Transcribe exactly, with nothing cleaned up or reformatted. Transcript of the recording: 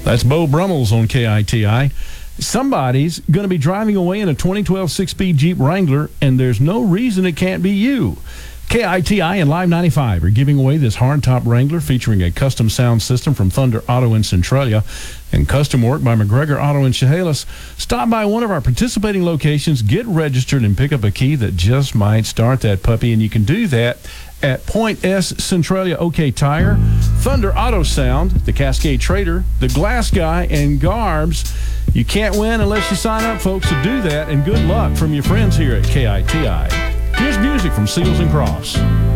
That's Beau Brummels on K I T I. Somebody's going to be driving away in a twenty twelve six-speed Jeep Wrangler, and there's no reason it can't be you. K I T I and Live ninety-five are giving away this hardtop Wrangler featuring a custom sound system from Thunder Auto in Centralia and custom work by McGregor Auto in Chehalis. Stop by one of our participating locations, get registered, and pick up a key that just might start that puppy. And you can do that at Point S Centralia OK Tire, Thunder Auto Sound, the Cascade Trader, the Glass Guy, and Garbs. You can't win unless you sign up, folks, so do that, and good luck from your friends here at K I T I. Here's music from Seals and Cross.